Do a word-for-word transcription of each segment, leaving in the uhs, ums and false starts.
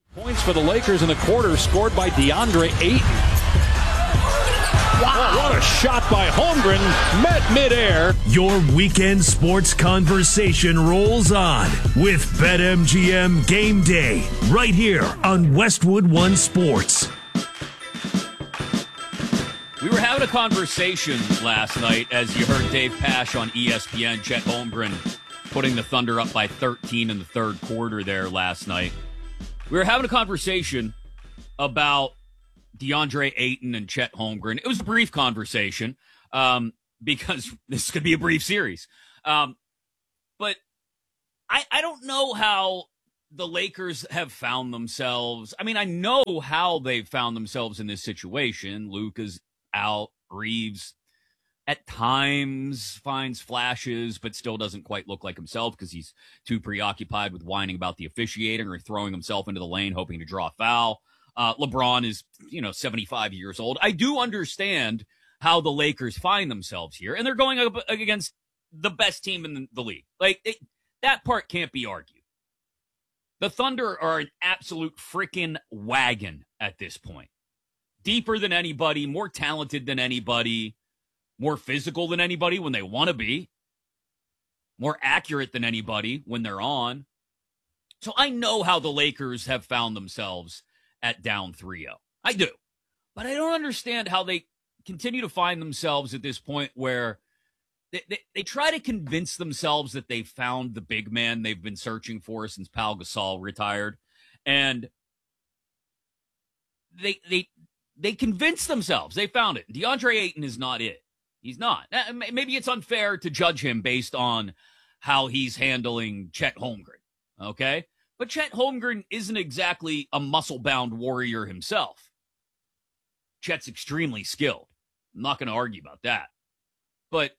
Points for the Lakers in the quarter scored by DeAndre Ayton. Wow, what a shot by Holmgren, met midair. Your weekend sports conversation rolls on with BetMGM Game Day, right here on Westwood One Sports. We were having a conversation last night as you heard Dave Pasch on E S P N, Chet Holmgren putting the Thunder up by thirteen in the third quarter there last night. We were having a conversation about DeAndre Ayton and Chet Holmgren. It was a brief conversation um, because this could be a brief series. Um, but I, I don't know how the Lakers have found themselves. I mean, I know how they've found themselves in this situation. Luka's out. Reeves at times finds flashes, but still doesn't quite look like himself because he's too preoccupied with whining about the officiating or throwing himself into the lane, hoping to draw a foul. Uh, LeBron is, you know, seventy-five years old. I do understand how the Lakers find themselves here, and they're going up against the best team in the league. Like, it, that part can't be argued. The Thunder are an absolute freaking wagon at this point. Deeper than anybody, more talented than anybody, more physical than anybody when they want to be, more accurate than anybody when they're on. So I know how the Lakers have found themselves at down three oh. I do. But I don't understand how they continue to find themselves at this point where they, they, they try to convince themselves that they found the big man they've been searching for since Pau Gasol retired. And they they they convince themselves they found it. DeAndre Ayton is not it. He's not. Maybe it's unfair to judge him based on how he's handling Chet Holmgren, okay? But Chet Holmgren isn't exactly a muscle-bound warrior himself. Chet's extremely skilled. I'm not going to argue about that. But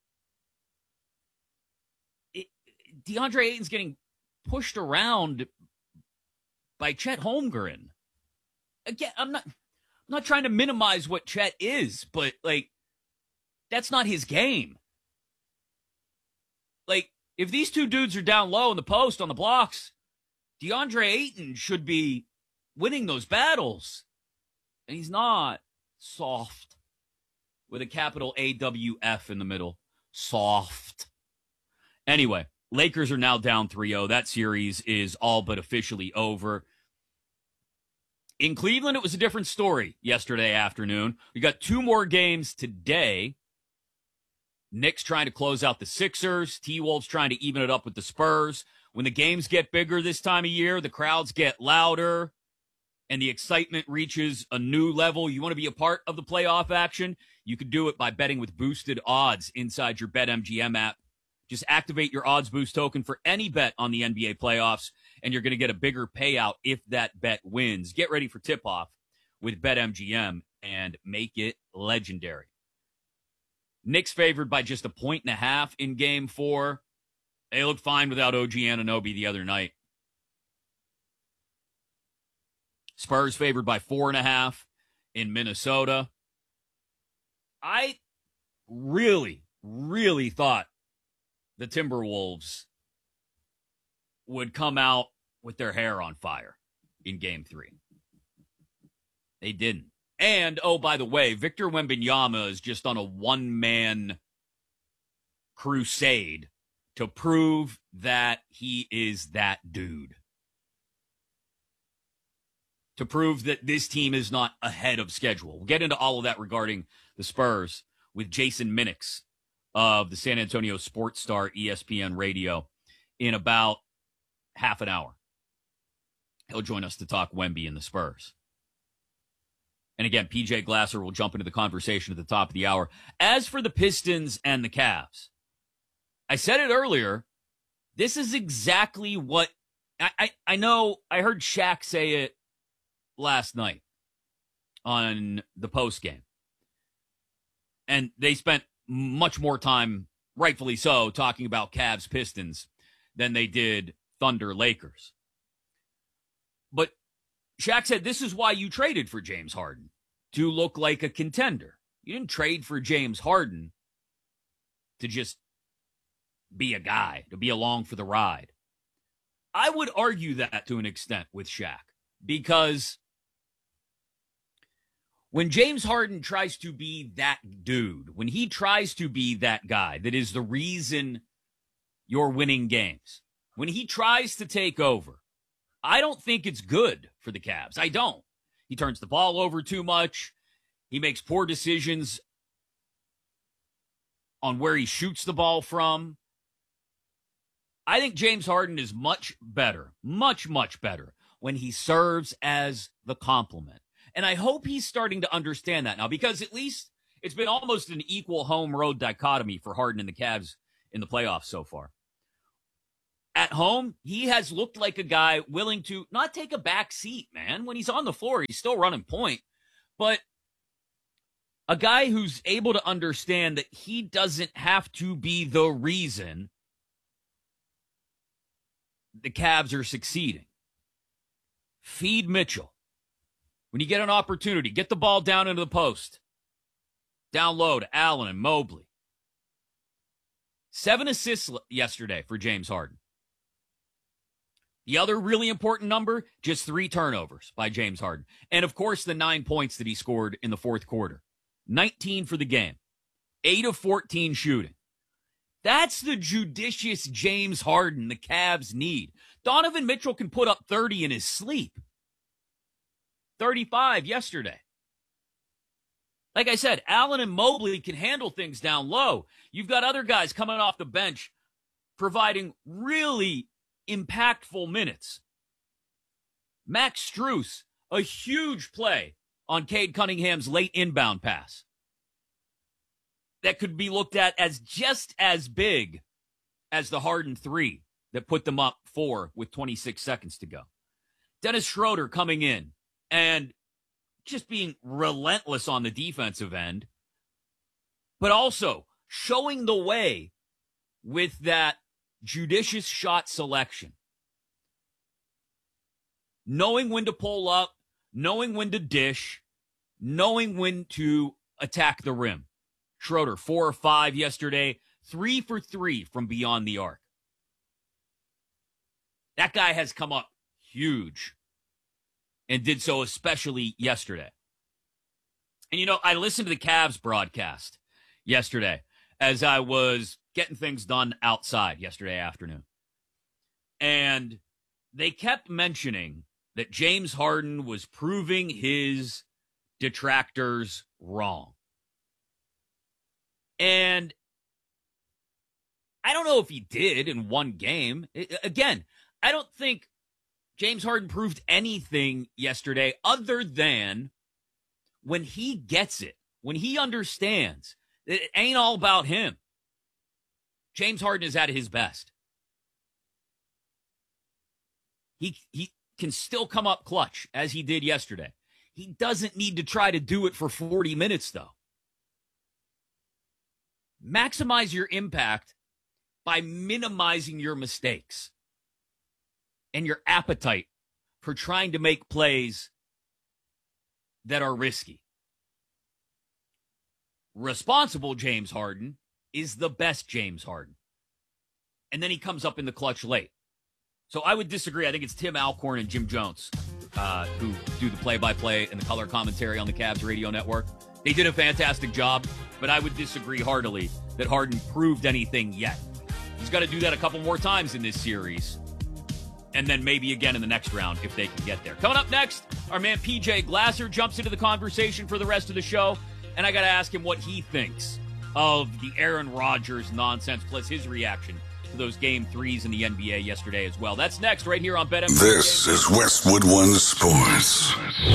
it, DeAndre Ayton's getting pushed around by Chet Holmgren. Again, I'm not, I'm not trying to minimize what Chet is, but, like, that's not his game. Like, if these two dudes are down low in the post on the blocks, DeAndre Ayton should be winning those battles. And he's not. Soft. With a capital A W F in the middle. Soft. Anyway, Lakers are now down three oh. That series is all but officially over. In Cleveland, it was a different story yesterday afternoon. We got two more games today. Knicks trying to close out the Sixers. T-Wolves trying to even it up with the Spurs. When the games get bigger this time of year, the crowds get louder, and the excitement reaches a new level. You want to be a part of the playoff action? You can do it by betting with boosted odds inside your BetMGM app. Just activate your odds boost token for any bet on the N B A playoffs, and you're going to get a bigger payout if that bet wins. Get ready for tip-off with BetMGM and make it legendary. Knicks favored by just a point and a half in game four. They looked fine without O G Anunoby the other night. Spurs favored by four and a half in Minnesota. I really, really thought the Timberwolves would come out with their hair on fire in game three. They didn't. And, oh, by the way, Victor Wembanyama is just on a one-man crusade to prove that he is that dude. To prove that this team is not ahead of schedule. We'll get into all of that regarding the Spurs with Jason Minix of the San Antonio Sports Star E S P N Radio in about half an hour. He'll join us to talk Wemby and the Spurs. And again, P J Glasser will jump into the conversation at the top of the hour. As for the Pistons and the Cavs, I said it earlier, this is exactly what, I, I, I know, I heard Shaq say it last night on the postgame. And they spent much more time, rightfully so, talking about Cavs Pistons than they did Thunder Lakers. But Shaq said, this is why you traded for James Harden, to look like a contender. You didn't trade for James Harden to just be a guy, to be along for the ride. I would argue that to an extent with Shaq. because when James Harden tries to be that dude, when he tries to be that guy that is the reason you're winning games, when he tries to take over, I don't think it's good for the Cavs. I don't. He turns the ball over too much. He makes poor decisions on where he shoots the ball from. I think James Harden is much better, much, much better when he serves as the complement. And I hope he's starting to understand that now, because at least it's been almost an equal home-road dichotomy for Harden and the Cavs in the playoffs so far. At home, he has looked like a guy willing to not take a back seat, man. When he's on the floor, he's still running point. But a guy who's able to understand that he doesn't have to be the reason the Cavs are succeeding. Feed Mitchell. When you get an opportunity, get the ball down into the post. Down low to Allen and Mobley. Seven assists yesterday for James Harden. The other really important number, just three turnovers by James Harden. And, of course, the nine points that he scored in the fourth quarter. nineteen for the game. eight of fourteen shooting. That's the judicious James Harden the Cavs need. Donovan Mitchell can put up thirty in his sleep. thirty-five yesterday. Like I said, Allen and Mobley can handle things down low. You've got other guys coming off the bench providing really impactful minutes. Max Strus, a huge play on Cade Cunningham's late inbound pass. That could be looked at as just as big as the Harden three that put them up four with twenty-six seconds to go. Dennis Schroeder coming in and just being relentless on the defensive end, but also showing the way with that judicious shot selection. Knowing when to pull up, knowing when to dish, knowing when to attack the rim. Schroeder, four or five yesterday, three for three from beyond the arc. That guy has come up huge and did so especially yesterday. And, you know, I listened to the Cavs broadcast yesterday as I was getting things done outside yesterday afternoon. And they kept mentioning that James Harden was proving his detractors wrong. And I don't know if he did in one game. Again, I don't think James Harden proved anything yesterday other than when he gets it, when he understands that it ain't all about him. James Harden is at his best. He he can still come up clutch as he did yesterday. He doesn't need to try to do it for forty minutes, though. Maximize your impact by minimizing your mistakes and your appetite for trying to make plays that are risky. Responsible James Harden is the best James Harden. And then he comes up in the clutch late. So I would disagree. I think it's Tim Alcorn and Jim Jones uh, who do the play-by-play and the color commentary on the Cavs radio network. They did a fantastic job, but I would disagree heartily that Harden proved anything yet. He's got to do that a couple more times in this series, and then maybe again in the next round if they can get there. Coming up next, our man P J Glasser jumps into the conversation for the rest of the show, and I got to ask him what he thinks of the Aaron Rodgers nonsense, plus his reaction to those game threes in the N B A yesterday as well. That's next right here on BetMGM. This is Westwood One Sports.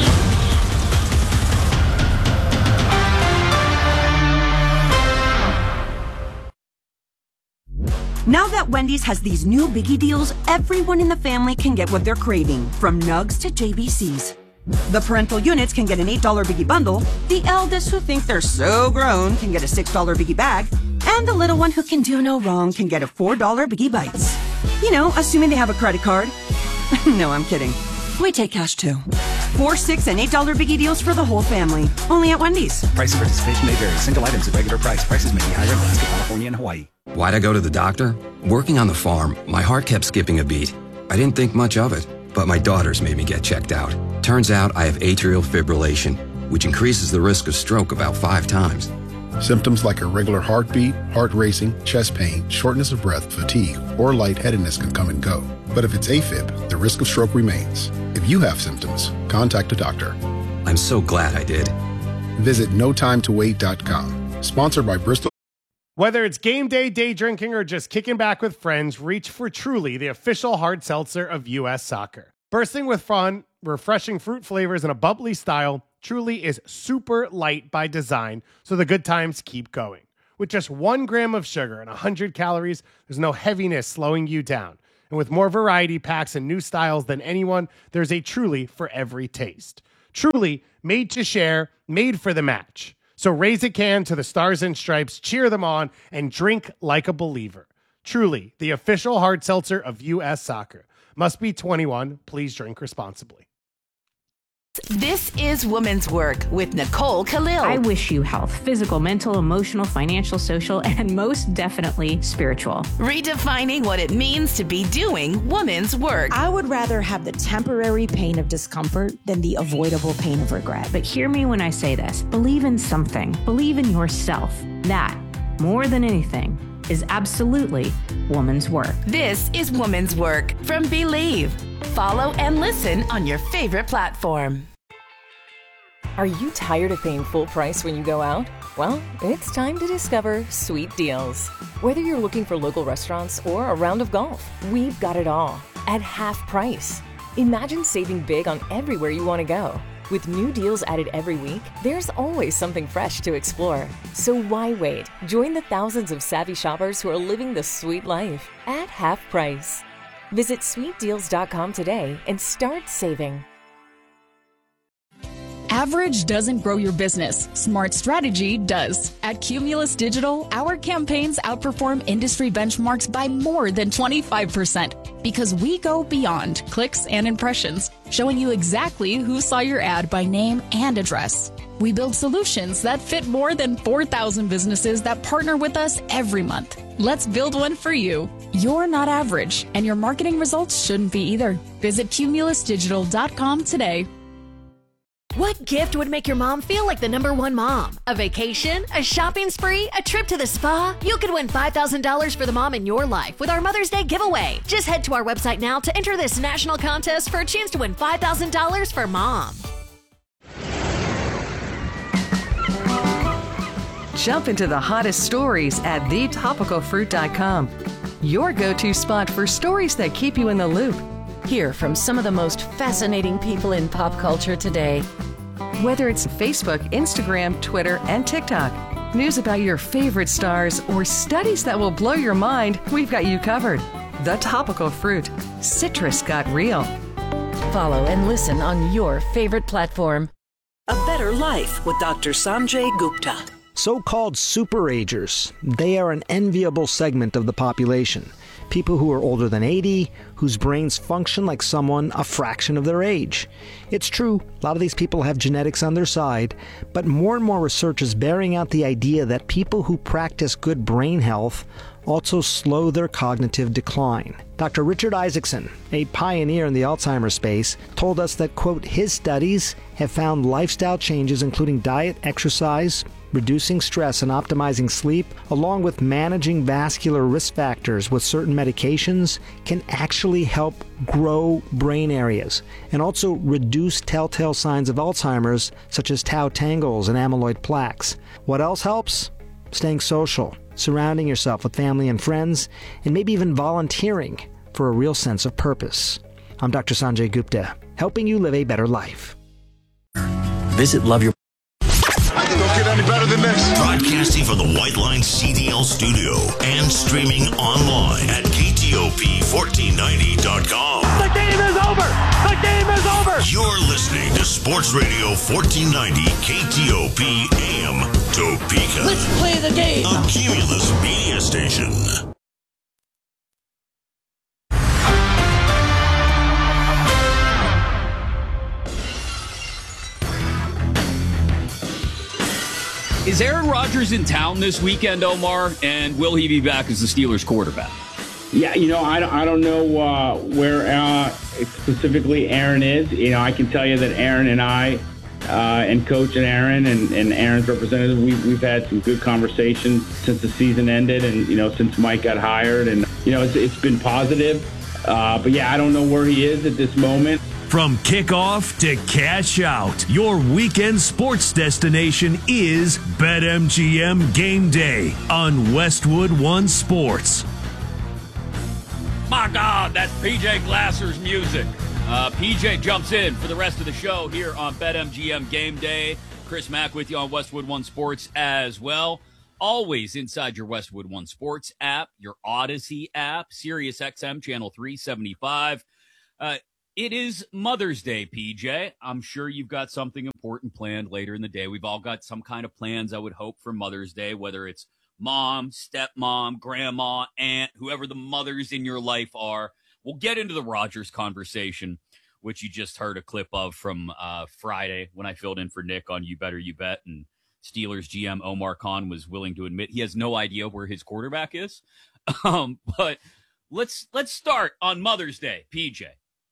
Now that Wendy's has these new biggie deals, everyone in the family can get what they're craving, from nugs to J B Cs. The parental units can get an eight dollar biggie bundle, the eldest who think they're so grown can get a six dollar biggie bag, and the little one who can do no wrong can get a four dollar biggie bites. You know, assuming they have a credit card. No, I'm kidding. We take cash too. Four, six, and eight dollar biggie deals for the whole family. Only at Wendy's. Price and participation may vary. Single items at regular price. Prices may be higher in Alaska, California, and Hawaii. Why'd I go to the doctor? Working on the farm, my heart kept skipping a beat. I didn't think much of it. But my daughters made me get checked out. Turns out I have atrial fibrillation, which increases the risk of stroke about five times. Symptoms like irregular heartbeat, heart racing, chest pain, shortness of breath, fatigue, or lightheadedness can come and go. But if it's AFib, the risk of stroke remains. If you have symptoms, contact a doctor. I'm so glad I did. Visit no time to wait dot com. Sponsored by Bristol. Whether it's game day, day drinking, or just kicking back with friends, reach for Truly, the official hard seltzer of U S Soccer. Bursting with fun, refreshing fruit flavors, and a bubbly style, Truly is super light by design, so the good times keep going. With just one gram of sugar and one hundred calories, there's no heaviness slowing you down. And with more variety packs and new styles than anyone, there's a Truly for every taste. Truly, made to share, made for the match. So raise a can to the Stars and Stripes, cheer them on, and drink like a believer. Truly, the official hard seltzer of U S Soccer. Must be twenty-one. Please drink responsibly. This is Women's Work with Nicole Khalil. I wish you health, physical, mental, emotional, financial, social, and most definitely spiritual. Redefining what it means to be doing women's work. I would rather have the temporary pain of discomfort than the avoidable pain of regret. But hear me when I say this. Believe in something. Believe in yourself. That, more than anything, is absolutely woman's work. This is Woman's Work from Believe. Follow and listen on your favorite platform. Are you tired of paying full price when you go out? Well, it's time to discover Sweet Deals. Whether you're looking for local restaurants or a round of golf, we've got it all at half price. Imagine saving big on everywhere you want to go. With new deals added every week, there's always something fresh to explore. So why wait? Join the thousands of savvy shoppers who are living the sweet life at half price. Visit sweet deals dot com today and start saving. Average doesn't grow your business. Smart strategy does. At Cumulus Digital, our campaigns outperform industry benchmarks by more than twenty-five percent because we go beyond clicks and impressions, showing you exactly who saw your ad by name and address. We build solutions that fit more than four thousand businesses that partner with us every month. Let's build one for you. You're not average, and your marketing results shouldn't be either. Visit cumulus digital dot com today. What gift would make your mom feel like the number one mom? A vacation? A shopping spree? A trip to the spa? You could win five thousand dollars for the mom in your life with our Mother's Day giveaway. Just head to our website now to enter this national contest for a chance to win five thousand dollars for mom. Jump into the hottest stories at the topical fruit dot com. Your go-to spot for stories that keep you in the loop. Hear from some of the most fascinating people in pop culture today. Whether it's Facebook, Instagram, Twitter, and TikTok, news about your favorite stars, or studies that will blow your mind, we've got you covered. The Topical Fruit. Citrus got real. Follow and listen on your favorite platform. A Better Life with Doctor Sanjay Gupta. So-called superagers. They are an enviable segment of the population. People who are older than eighty, whose brains function like someone a fraction of their age. It's true, a lot of these people have genetics on their side, but more and more research is bearing out the idea that people who practice good brain health also slow their cognitive decline. Doctor Richard Isaacson, a pioneer in the Alzheimer's space, told us that, quote, his studies have found lifestyle changes including diet, exercise, reducing stress and optimizing sleep, along with managing vascular risk factors with certain medications, can actually help grow brain areas and also reduce telltale signs of Alzheimer's, such as tau tangles and amyloid plaques. What else helps? Staying social, surrounding yourself with family and friends, and maybe even volunteering for a real sense of purpose. I'm Doctor Sanjay Gupta, helping you live a better life. Visit Love Your... Don't get any better than this. Broadcasting from the White Line C D L studio and streaming online at K T O P fourteen ninety dot com. The game is over. The game is over. You're listening to Sports Radio fourteen ninety K T O P A M Topeka. Let's play the game. A Cumulus media station. Is Aaron Rodgers in town this weekend, Omar? And will he be back as the Steelers quarterback? Yeah, you know, I don't, I don't know uh, where uh, specifically Aaron is. You know, I can tell you that Aaron and I uh, and Coach and Aaron and, and Aaron's representative, we've, we've had some good conversations since the season ended and, you know, since Mike got hired. And, you know, it's, it's been positive. Uh, but, yeah, I don't know where he is at this moment. From kickoff to cash out, your weekend sports destination is BetMGM Game Day on Westwood One Sports. My God, that's P J Glasser's music. Uh, P J jumps in for the rest of the show here on BetMGM Game Day. Chris Mack with you on Westwood One Sports as well. Always inside your Westwood One Sports app, your Odyssey app, Sirius X M Channel three seventy-five. Uh, it is Mother's Day, P J. I'm sure you've got something important planned later in the day. We've all got some kind of plans, I would hope, for Mother's Day, whether it's mom, stepmom, grandma, aunt, whoever the mothers in your life are. We'll get into the Rodgers conversation, which you just heard a clip of from uh, Friday when I filled in for Nick on You Better You Bet, and Steelers G M Omar Khan was willing to admit he has no idea where his quarterback is. Um, but let's let's start on Mother's Day, P J,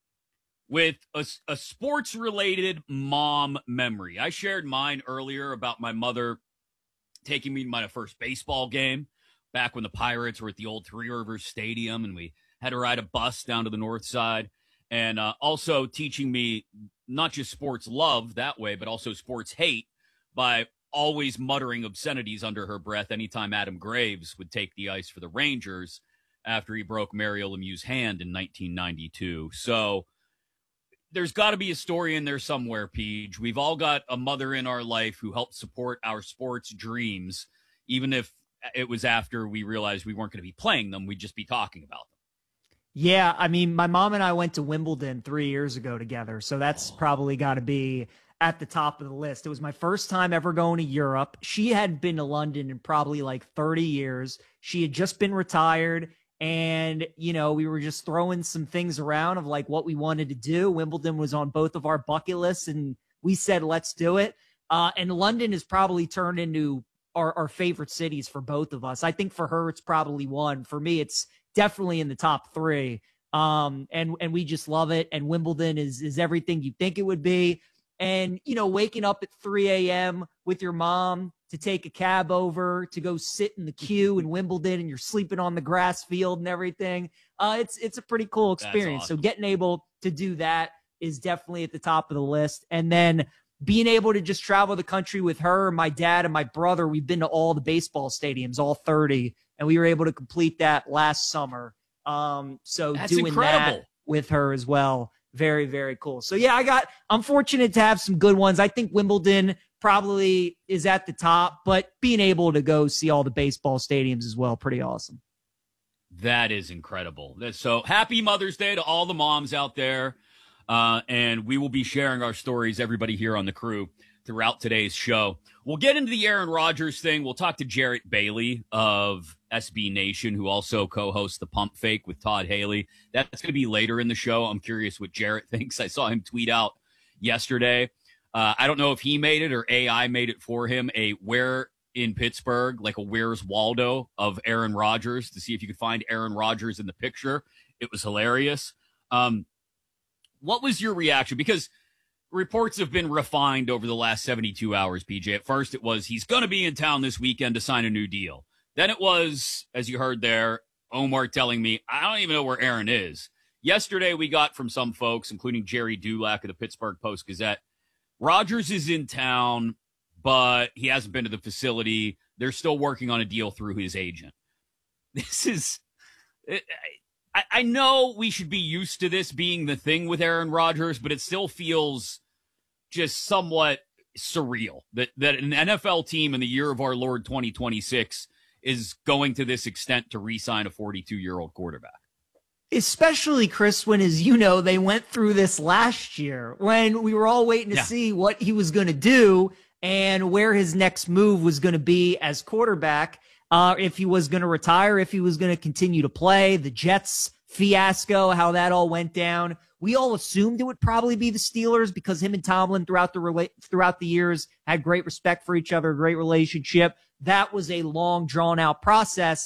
with a, a sports-related mom memory. I shared mine earlier about my mother taking me to my first baseball game back when the Pirates were at the old Three Rivers Stadium and we had to ride a bus down to the north side, and uh, also teaching me not just sports love that way, but also sports hate by always muttering obscenities under her breath anytime Adam Graves would take the ice for the Rangers after he broke Mario Lemieux's hand in nineteen ninety-two. So there's got to be a story in there somewhere, Peach. We've all got a mother in our life who helped support our sports dreams, even if it was after we realized we weren't going to be playing them. We'd just be talking about them. Yeah, I mean, my mom and I went to Wimbledon three years ago together, so that's oh. probably got to be at the top of the list. It was my first time ever going to Europe. She hadn't been to London in probably like thirty years. She had just been retired. And, you know, we were just throwing some things around of like what we wanted to do. Wimbledon was on both of our bucket lists and we said, let's do it. Uh, and London has probably turned into our, our favorite cities for both of us. I think for her, it's probably one. For me, it's definitely in the top three. Um, and, and we just love it. And Wimbledon is, is everything you think it would be. And, you know, waking up at three a.m. with your mom to take a cab over to go sit in the queue in Wimbledon and you're sleeping on the grass field and everything. Uh, it's it's a pretty cool experience. Awesome. So getting able to do that is definitely at the top of the list. And then being able to just travel the country with her, my dad, and my brother, we've been to all the baseball stadiums, all thirty, and we were able to complete that last summer. Um, so That's doing incredible. that with her as well. Very, very cool. So, yeah, I got, I'm fortunate to have some good ones. I think Wimbledon probably is at the top, but being able to go see all the baseball stadiums as well, pretty awesome. That is incredible. So happy Mother's Day to all the moms out there. Uh, and we will be sharing our stories, everybody here on the crew, throughout today's show. We'll get into the Aaron Rodgers thing. We'll talk to Jarrett Bailey of S B Nation, who also co-hosts the Pump Fake with Todd Haley. That's going to be later in the show. I'm curious what Jarrett thinks. I saw him tweet out yesterday. Uh, I don't know if he made it or A I made it for him, a where in Pittsburgh, like a Where's Waldo of Aaron Rodgers, to see if you could find Aaron Rodgers in the picture. It was hilarious. Um, what was your reaction? Because reports have been refined over the last seventy-two hours, P J. At first, it was he's going to be in town this weekend to sign a new deal. Then it was, as you heard there, Omar telling me, I don't even know where Aaron is. Yesterday, we got from some folks, including Jerry Dulac of the Pittsburgh Post-Gazette, Rodgers is in town, but he hasn't been to the facility. They're still working on a deal through his agent. This is... I, I know we should be used to this being the thing with Aaron Rodgers, but it still feels just somewhat surreal that, that an N F L team in the year of our Lord twenty twenty-six is going to this extent to re-sign a forty-two-year-old quarterback. Especially, Chris, when, as you know, they went through this last year when we were all waiting to Yeah. see what he was going to do and where his next move was going to be as quarterback. Uh, if he was going to retire, if he was going to continue to play, the Jets fiasco, how that all went down. We all assumed it would probably be the Steelers because him and Tomlin throughout the rela- throughout the years had great respect for each other, great relationship. That was a long, drawn-out process.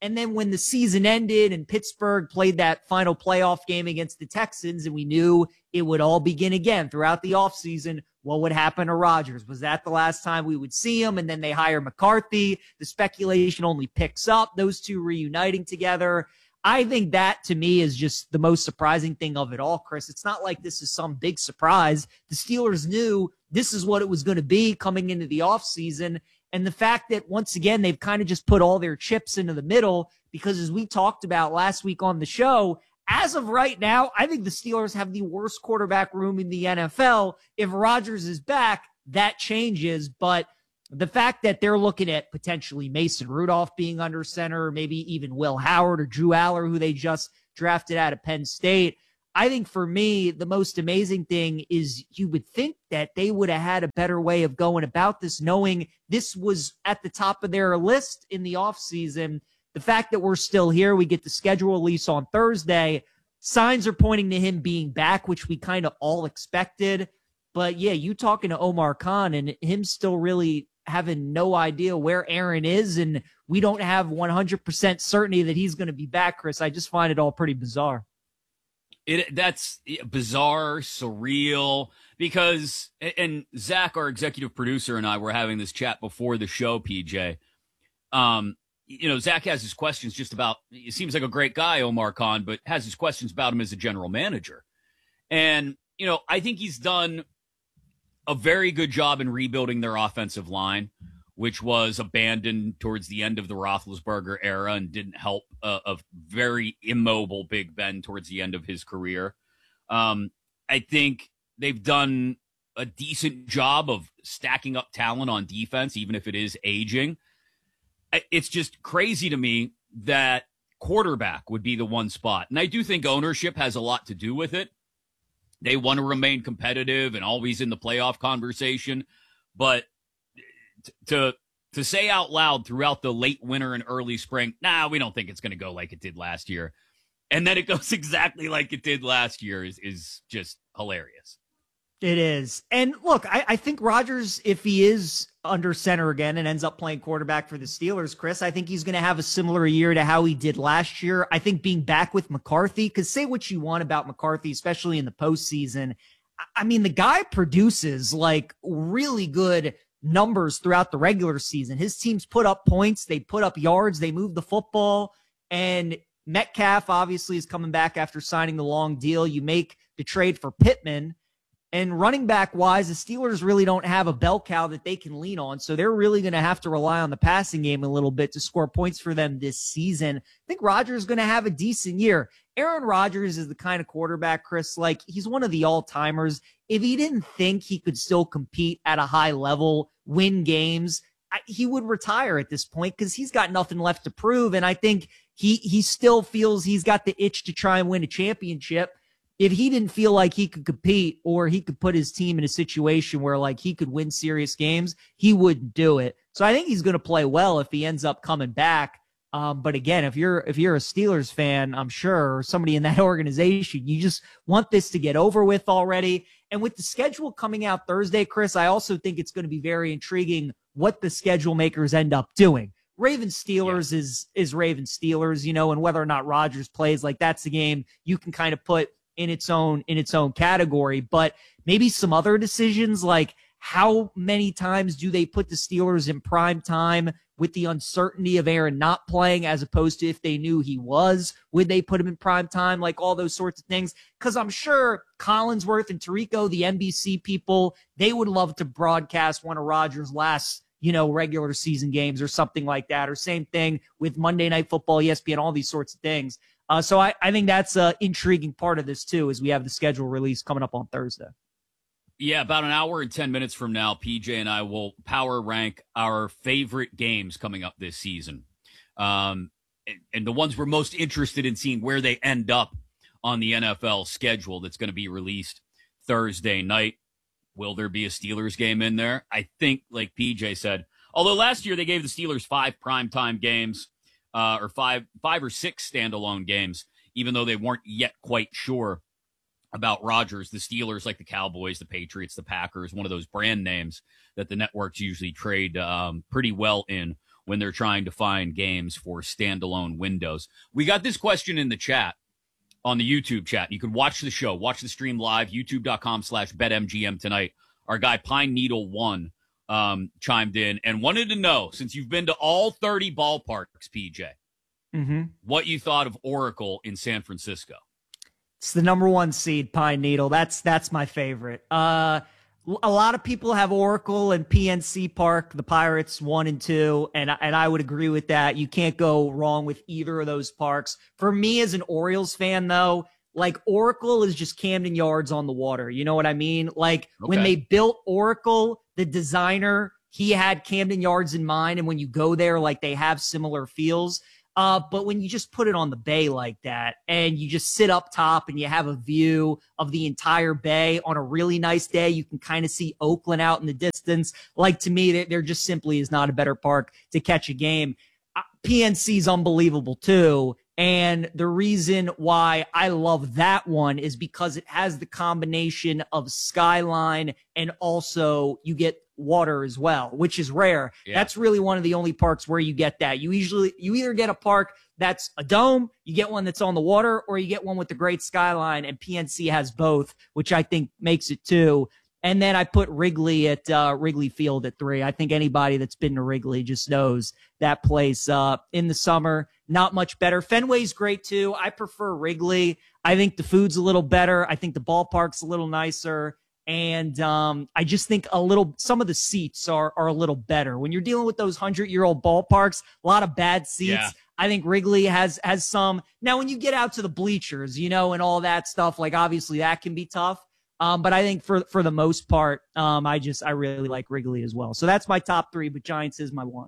And then when the season ended and Pittsburgh played that final playoff game against the Texans, and we knew it would all begin again throughout the offseason, what would happen to Rodgers? Was that the last time we would see him? And then they hire McCarthy. The speculation only picks up, those two reuniting together. I think that, to me, is just the most surprising thing of it all, Chris. It's not like this is some big surprise. The Steelers knew this is what it was going to be coming into the offseason. And the fact that, once again, they've kind of just put all their chips into the middle, because as we talked about last week on the show, as of right now, I think the Steelers have the worst quarterback room in the N F L. If Rodgers is back, that changes. But the fact that they're looking at potentially Mason Rudolph being under center, maybe even Will Howard or Drew Aller, who they just drafted out of Penn State, I think for me, the most amazing thing is you would think that they would have had a better way of going about this, knowing this was at the top of their list in the offseason. The fact that we're still here, we get the schedule release on Thursday. Signs are pointing to him being back, which we kind of all expected. But yeah, you talking to Omar Khan and him still really having no idea where Aaron is, and we don't have one hundred percent certainty that he's going to be back, Chris. I just find it all pretty bizarre. It that's bizarre, surreal, because, and Zach, our executive producer, and I were having this chat before the show, P J. Um, you know, Zach has his questions just about, he seems like a great guy, Omar Khan, but has his questions about him as a general manager. And, you know, I think he's done a very good job in rebuilding their offensive line, which was abandoned towards the end of the Roethlisberger era and didn't help a, a very immobile Big Ben towards the end of his career. Um, I think they've done a decent job of stacking up talent on defense, even if it is aging. It's just crazy to me that quarterback would be the one spot. And I do think ownership has a lot to do with it. They want to remain competitive and always in the playoff conversation. But to to say out loud throughout the late winter and early spring, nah, we don't think it's going to go like it did last year, and then it goes exactly like it did last year is, is just hilarious. It is. And look, I, I think Rodgers, if he is under center again and ends up playing quarterback for the Steelers, Chris, I think he's going to have a similar year to how he did last year. I think being back with McCarthy, because say what you want about McCarthy, especially in the postseason, I mean, the guy produces like really good numbers throughout the regular season. His teams put up points, they put up yards, they move the football, and Metcalf obviously is coming back after signing the long deal. You make the trade for Pittman, and running back wise, the Steelers really don't have a bell cow that they can lean on, so they're really going to have to rely on the passing game a little bit to score points for them this season. I think Rodgers is going to have a decent year. Aaron Rodgers is the kind of quarterback, Chris, like he's one of the all-timers. If he didn't think he could still compete at a high level, win games, I, he would retire at this point because he's got nothing left to prove. And I think he he still feels he's got the itch to try and win a championship. If he didn't feel like he could compete or he could put his team in a situation where like he could win serious games, he wouldn't do it. So I think he's going to play well if he ends up coming back. Um, but again, if you're if you're a Steelers fan, I'm sure, or somebody in that organization, you just want this to get over with already. And with the schedule coming out Thursday, Chris, I also think it's going to be very intriguing what the schedule makers end up doing. Ravens Steelers yeah. is is Ravens Steelers, you know, and whether or not Rodgers plays, like that's a game you can kind of put in its own in its own category. But maybe some other decisions, like how many times do they put the Steelers in prime time with the uncertainty of Aaron not playing, as opposed to if they knew he was, would they put him in prime time? Like all those sorts of things. Because I'm sure Collinsworth and Tirico, the N B C people, they would love to broadcast one of Rodgers' last, you know, regular season games or something like that. Or same thing with Monday Night Football, E S P N, all these sorts of things. Uh, so I, I think that's an intriguing part of this too, as we have the schedule release coming up on Thursday. Yeah, about an hour and ten minutes from now, P J and I will power rank our favorite games coming up this season. Um, and, and the ones we're most interested in seeing where they end up on the N F L schedule that's going to be released Thursday night. Will there be a Steelers game in there? I think, like P J said, although last year they gave the Steelers five primetime games, uh, or five, five or six standalone games, even though they weren't yet quite sure about Rodgers. The Steelers, like the Cowboys, the Patriots, the Packers, one of those brand names that the networks usually trade um, pretty well in, when they're trying to find games for standalone windows. We got this question in the chat on the YouTube chat. You can watch the show, watch the stream live, youtube.com slash BetMGM tonight. Our guy Pine Needle One um, chimed in and wanted to know, since you've been to all thirty ballparks, P J, mm-hmm. what you thought of Oracle in San Francisco. It's the number one seed, Pine Needle. That's that's my favorite. Uh, a lot of people have Oracle and P N C Park, the Pirates one and two, and and I would agree with that. You can't go wrong with either of those parks. For me, as an Orioles fan, though, like Oracle is just Camden Yards on the water. You know what I mean? Like okay. when they built Oracle, the designer, he had Camden Yards in mind, and when you go there, like they have similar feels. Uh, but when you just put it on the bay like that and you just sit up top and you have a view of the entire bay on a really nice day, you can kind of see Oakland out in the distance. Like, to me, there just simply is not a better park to catch a game. Uh, P N C is unbelievable too. And the reason why I love that one is because it has the combination of skyline and also you get water as well, which is rare. Yeah. That's really one of the only parks where you get that. You usually, you either get a park that's a dome, you get one that's on the water, or you get one with the great skyline, and P N C has both, which I think makes it two. And then I put Wrigley at uh, Wrigley Field at three. I think anybody that's been to Wrigley just knows that place uh, in the summer, not much better. Fenway's great too. I prefer Wrigley. I think the food's a little better. I think the ballpark's a little nicer. And um, I just think a little, some of the seats are, are a little better. When you're dealing with those hundred-year-old ballparks, a lot of bad seats. Yeah. I think Wrigley has has some. Now, when you get out to the bleachers, you know, and all that stuff, like obviously that can be tough. Um, but I think for for the most part, um, I just I really like Wrigley as well. So that's my top three, but Giants is my one.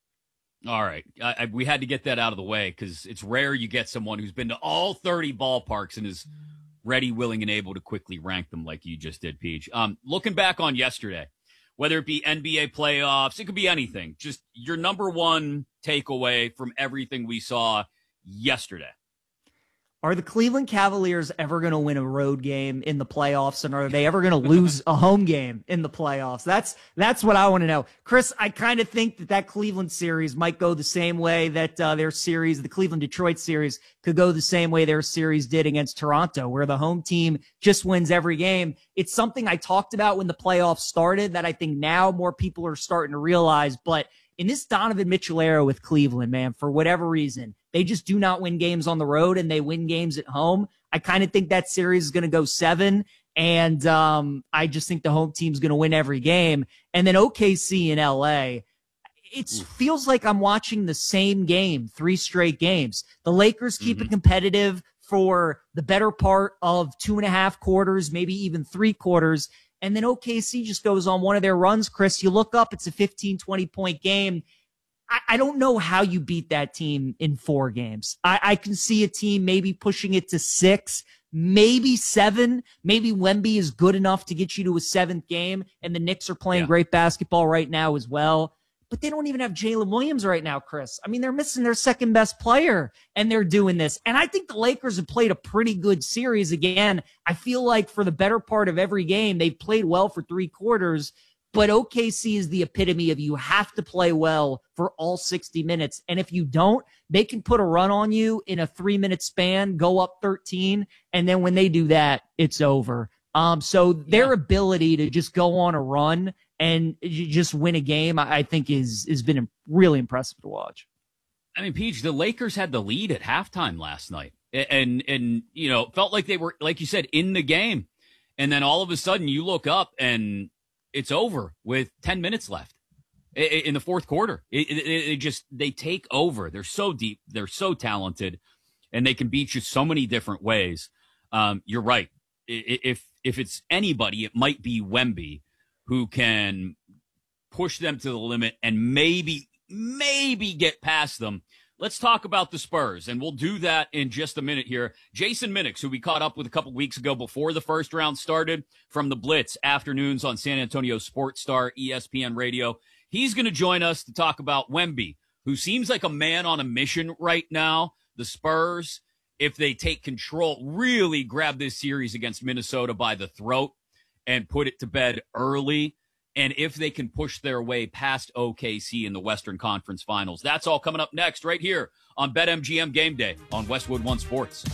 All right. I, I, we had to get that out of the way because it's rare you get someone who's been to all thirty ballparks and is ready, willing, and able to quickly rank them like you just did, Peach. Um, looking back on yesterday, whether it be N B A playoffs, it could be anything. Just your number one takeaway from everything we saw yesterday. Are the Cleveland Cavaliers ever going to win a road game in the playoffs, and are they ever going to lose a home game in the playoffs? That's that's what I want to know. Chris, I kind of think that that Cleveland series might go the same way that uh, their series, the Cleveland-Detroit series, could go the same way their series did against Toronto, where the home team just wins every game. It's something I talked about when the playoffs started that I think now more people are starting to realize, but in this Donovan Mitchell era with Cleveland, man, for whatever reason, they just do not win games on the road and they win games at home. I kind of think that series is going to go seven, and um, I just think the home team's going to win every game. And then O K C in L A, it feels like I'm watching the same game, three straight games. The Lakers keep mm-hmm. it competitive for the better part of two and a half quarters, maybe even three quarters. And then O K C just goes on one of their runs, Chris. You look up, it's a fifteen, twenty point game. I, I don't know how you beat that team in four games. I, I can see a team maybe pushing it to six, maybe seven. Maybe Wemby is good enough to get you to a seventh game, and the Knicks are playing yeah. great basketball right now as well. But they don't even have Jalen Williams right now, Chris. I mean, they're missing their second best player, and they're doing this. And I think the Lakers have played a pretty good series. Again, I feel like for the better part of every game, they've played well for three quarters. But O K C is the epitome of you have to play well for all sixty minutes. And if you don't, they can put a run on you in a three-minute span, go up thirteen, and then when they do that, it's over. Um, so their yeah. ability to just go on a run and just win a game, I think is has been really impressive to watch. I mean, Peach, the Lakers had the lead at halftime last night, and and you know felt like they were, like you said, in the game, and then all of a sudden you look up and it's over with ten minutes left in the fourth quarter. It, it, it just they take over. They're so deep, they're so talented, and they can beat you so many different ways. Um, you're right. If if it's anybody, it might be Wemby, who can push them to the limit and maybe, maybe get past them. Let's talk about the Spurs, and we'll do that in just a minute here. Jason Minix, who we caught up with a couple weeks ago before the first round started from the Blitz afternoons on San Antonio Sports Star, E S P N Radio. He's going to join us to talk about Wemby, who seems like a man on a mission right now. The Spurs, if they take control, really grab this series against Minnesota by the throat and put it to bed early. and if they can push their way past O K C in the Western Conference Finals. That's all coming up next right here on BetMGM Game Day on Westwood One Sports.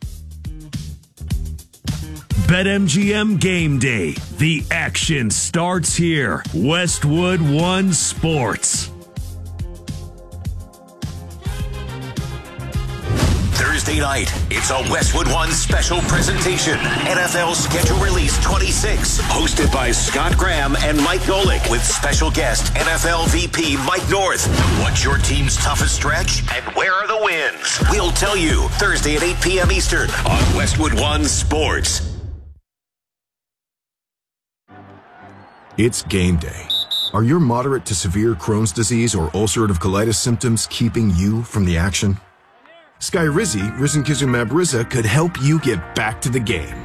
BetMGM Game Day. The action starts here. Westwood One Sports. Thursday night, it's a Westwood One special presentation. N F L Schedule Release twenty-six, hosted by Scott Graham and Mike Golick, with special guest N F L V P Mike North. What's your team's toughest stretch, and where are the wins? We'll tell you Thursday at eight p.m. Eastern on Westwood One Sports. It's game day. Are your moderate to severe Crohn's disease or ulcerative colitis symptoms keeping you from the action? Skyrizi, risankizumab Riza, could help you get back to the game.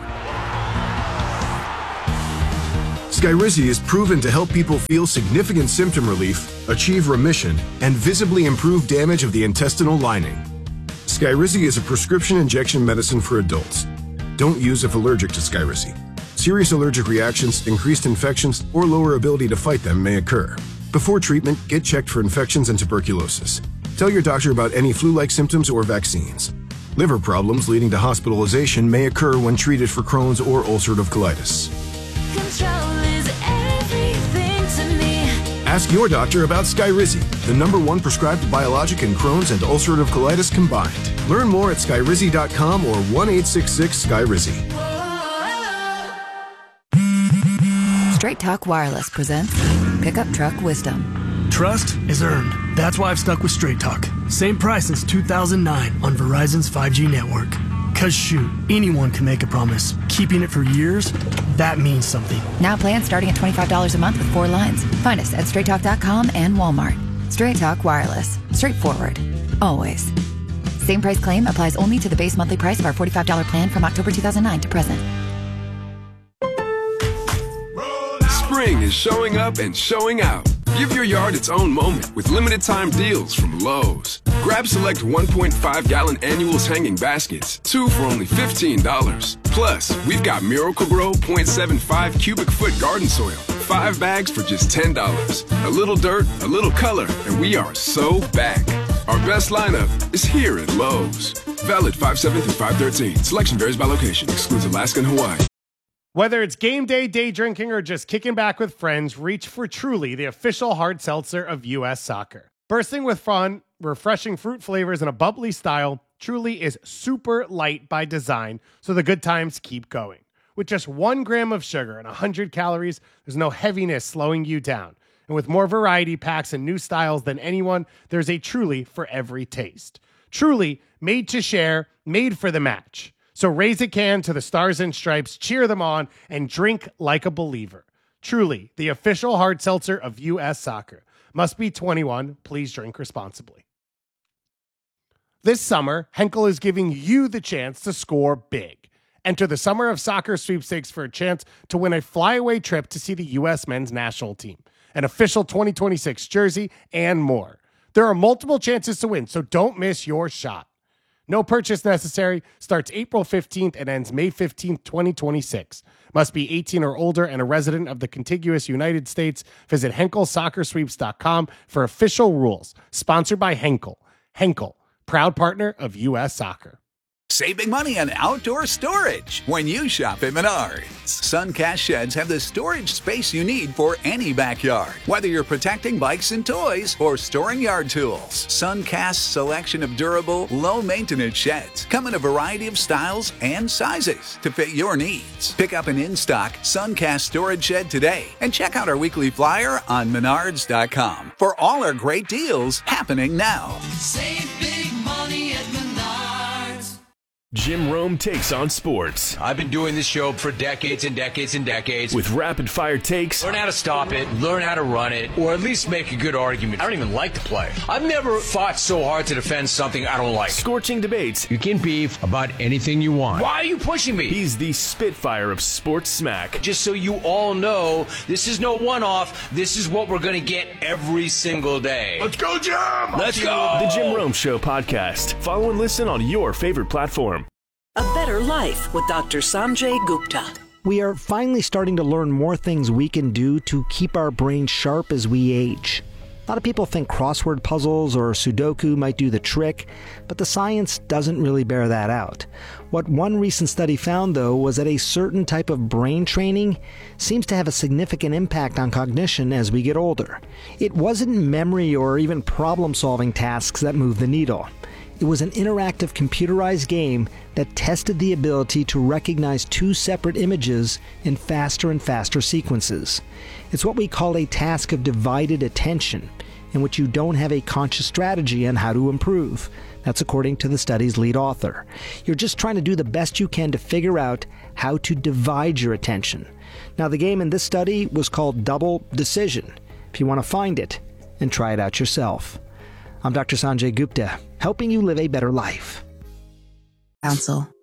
Skyrizi is proven to help people feel significant symptom relief, achieve remission, and visibly improve damage of the intestinal lining. Skyrizi is a prescription injection medicine for adults. Don't use if allergic to Skyrizi. Serious allergic reactions, increased infections, or lower ability to fight them may occur. Before treatment, get checked for infections and tuberculosis. Tell your doctor about any flu-like symptoms or vaccines. Liver problems leading to hospitalization may occur when treated for Crohn's or ulcerative colitis. Control is everything to me. Ask your doctor about Skyrizi, the number one prescribed biologic in Crohn's and ulcerative colitis combined. Learn more at skyrizi dot com or one eight six six Skyrizi. Straight Talk Wireless presents Pickup Truck Wisdom. Trust is earned. That's why I've stuck with Straight Talk. Same price since two thousand nine on Verizon's five G network. Cause shoot, anyone can make a promise. Keeping it for years, that means something. Now plans starting at twenty-five dollars a month with four lines. Find us at straight talk dot com and Walmart. Straight Talk Wireless. Straightforward. Always. Same price claim applies only to the base monthly price of our forty-five dollars plan from October two thousand nine to present. Spring is showing up and showing out. Give your yard its own moment with limited time deals from Lowe's. Grab select one point five gallon annuals hanging baskets, two for only fifteen dollars. Plus, we've got Miracle-Gro point seven five cubic foot garden soil, five bags for just ten dollars. A little dirt, a little color, and we are so back. Our best lineup is here at Lowe's. Valid five seven through five thirteen. Selection varies by location. Excludes Alaska and Hawaii. Whether it's game day, day drinking, or just kicking back with friends, reach for Truly, the official hard seltzer of U S Soccer. Bursting with fun, refreshing fruit flavors, and a bubbly style, Truly is super light by design, so the good times keep going. With just one gram of sugar and one hundred calories, there's no heaviness slowing you down. And with more variety packs and new styles than anyone, there's a Truly for every taste. Truly, made to share, made for the match. So raise a can to the Stars and Stripes, cheer them on, and drink like a believer. Truly, the official hard seltzer of U S Soccer. Must be twenty-one. Please drink responsibly. This summer, Henkel is giving you the chance to score big. Enter the Summer of Soccer sweepstakes for a chance to win a flyaway trip to see the U S men's national team, an official twenty twenty-six jersey, and more. There are multiple chances to win, so don't miss your shot. No purchase necessary. Starts April fifteenth and ends May fifteenth, twenty twenty-six. Must be eighteen or older and a resident of the contiguous United States. Visit Henkel Soccer Sweeps dot com for official rules. Sponsored by Henkel. Henkel, proud partner of U S Soccer. Save big money on outdoor storage when you shop at Menards. Suncast sheds have the storage space you need for any backyard. Whether you're protecting bikes and toys or storing yard tools, Suncast's selection of durable, low-maintenance sheds come in a variety of styles and sizes to fit your needs. Pick up an in-stock Suncast storage shed today and check out our weekly flyer on Menards dot com for all our great deals happening now. Save big money at Menards. Jim Rome takes on sports. I've been doing this show for decades and decades and decades. With rapid-fire takes. Learn how to stop it, learn how to run it, or at least make a good argument. I don't even like the play. I've never fought so hard to defend something I don't like. Scorching debates. You can beef about anything you want. Why are you pushing me? He's the Spitfire of sports smack. Just so you all know, this is no one-off. This is what we're going to get every single day. Let's go, Jim! Let's go! The Jim Rome Show podcast. Follow and listen on your favorite platform. A Better Life with Doctor Sanjay Gupta. We are finally starting to learn more things we can do to keep our brains sharp as we age. A lot of people think crossword puzzles or Sudoku might do the trick, but the science doesn't really bear that out. What one recent study found, though, was that a certain type of brain training seems to have a significant impact on cognition as we get older. It wasn't memory or even problem-solving tasks that moved the needle. It was an interactive computerized game that tested the ability to recognize two separate images in faster and faster sequences. It's what we call a task of divided attention, in which you don't have a conscious strategy on how to improve. That's according to the study's lead author. You're just trying to do the best you can to figure out how to divide your attention. Now, the game in this study was called Double Decision, if you want to find it and try it out yourself. I'm Doctor Sanjay Gupta, helping you live a better life. Council.